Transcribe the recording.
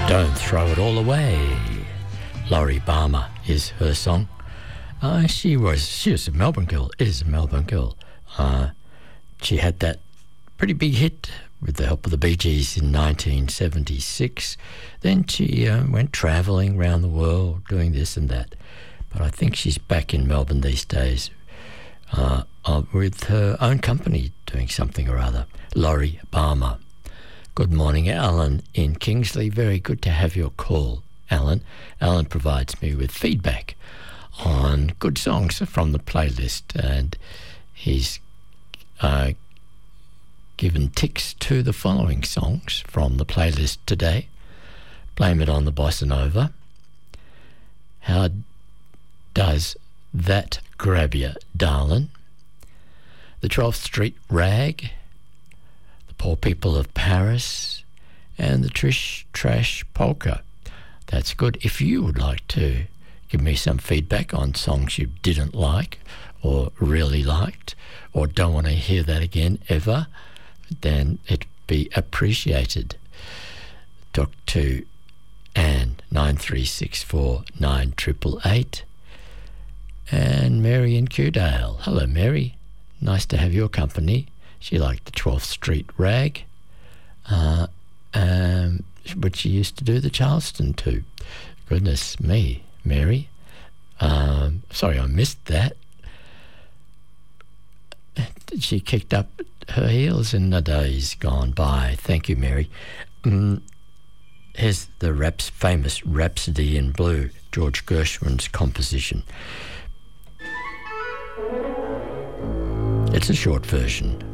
Don't Throw It All Away. Laurie Balmer is her song. She was a Melbourne girl, is a Melbourne girl. She had that pretty big hit with the help of the Bee Gees in 1976. Then she went travelling around the world doing this and that. But I think she's back in Melbourne these days with her own company doing something or other. Laurie Balmer. Good morning, Alan in Kingsley. Very good to have your call, Alan. Alan provides me with feedback on good songs from the playlist, and he's given ticks to the following songs from the playlist today. Blame It on the Bossa Nova. How Does That Grab Ya, Darlin'? The 12th Street Rag. The Poor People of Paris. And the Trish Trash Polka. That's good. If you would like to give me some feedback on songs you didn't like or really liked or don't want to hear that again ever, then it'd be appreciated. Talk to Anne, 9364 9888, and Mary in Kewdale. Hello, Mary. Nice to have your company. She liked the 12th Street Rag, but she used to do the Charleston too. Goodness me, Mary. Sorry, I missed that. She kicked up her heels in the days gone by. Thank you, Mary. Here's the famous Rhapsody in Blue, George Gershwin's composition. It's a short version.